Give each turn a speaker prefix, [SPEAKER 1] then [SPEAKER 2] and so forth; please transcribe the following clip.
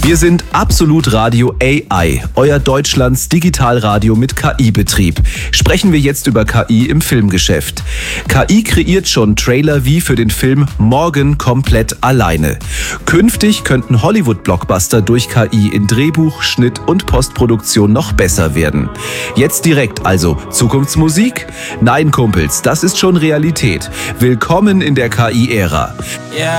[SPEAKER 1] Wir sind Absolut Radio AI, euer Deutschlands Digitalradio mit KI-Betrieb. Sprechen wir jetzt über KI im Filmgeschäft. KI kreiert schon Trailer wie für den Film Morgen komplett alleine. Künftig könnten Hollywood-Blockbuster durch KI in Drehbuch, Schnitt und Postproduktion noch besser werden. Jetzt direkt also Zukunftsmusik? Nein, Kumpels, das ist schon Realität. Willkommen in der KI-Ära.